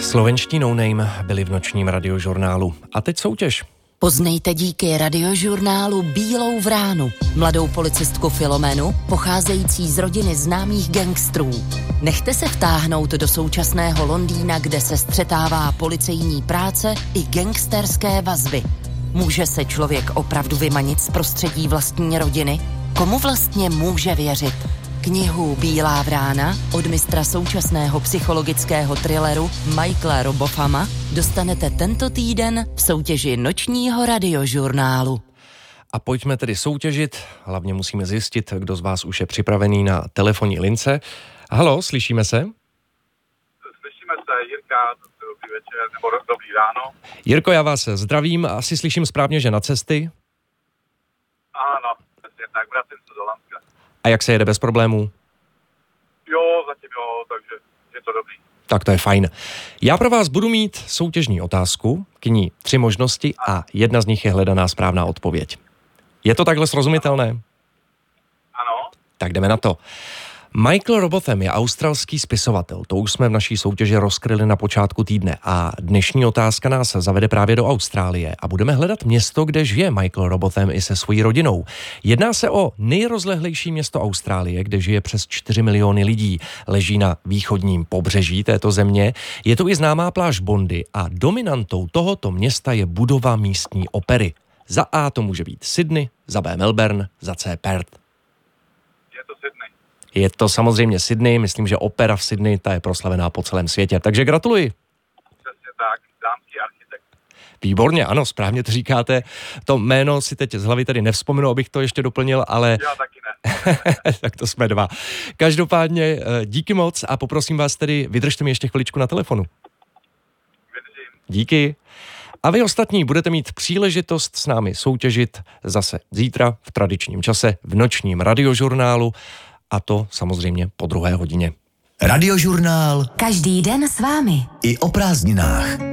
Slovenští No Name byli v nočním radiožurnálu. A teď soutěž. Poznejte díky radiožurnálu Bílou vránu, mladou policistku Filomenu, pocházející z rodiny známých gangstrů. Nechte se vtáhnout do současného Londýna, kde se střetává policejní práce i gangsterské vazby. Může se člověk opravdu vymanit z prostředí vlastní rodiny? Komu vlastně může věřit? Knihu Bílá vrána od mistra současného psychologického thrilleru Michaela Robothama dostanete tento týden v soutěži nočního radiožurnálu. A pojďme tedy soutěžit, hlavně musíme zjistit, kdo z vás už je připravený na telefonní lince. Haló, slyšíme se? Slyšíme se, Jirka, dobrý večer, nebo dobrý ráno. Jirko, já vás zdravím, asi slyším správně, že na cesty? Ano, přesně tak, vracím se do Landska. A jak se jede bez problémů? Jo, zatím jo, takže je to dobrý. Tak to je fajn. Já pro vás budu mít soutěžní otázku, k ní 3 možnosti a jedna z nich je hledaná správná odpověď. Je to takhle srozumitelné? Ano. Tak jdeme na to. Michael Robotham je australský spisovatel, to už jsme v naší soutěži rozkryli na počátku týdne a dnešní otázka nás zavede právě do Austrálie a budeme hledat město, kde žije Michael Robotham i se svojí rodinou. Jedná se o nejrozlehlejší město Austrálie, kde žije přes 4 miliony lidí, leží na východním pobřeží této země, je to i známá pláž Bondi a dominantou tohoto města je budova místní opery. Za A to může být Sydney, za B Melbourne, za C Perth. Je to Sydney. Je to samozřejmě Sydney, myslím, že opera v Sydney, ta je proslavená po celém světě, takže gratuluji. Přesně tak, dámský architekt. Výborně, ano, správně to říkáte. To jméno si teď z hlavy tady nevzpomenu, abych to ještě doplnil, ale... Já taky ne. Tak to jsme dva. Každopádně díky moc a poprosím vás tedy, vydržte mi ještě chviličku na telefonu. Vydržím. Díky. A vy ostatní budete mít příležitost s námi soutěžit zase zítra v tradičním čase v nočním radiožurnálu a to samozřejmě po 2. hodině. Radiožurnál. Každý den s vámi. I o prázdninách.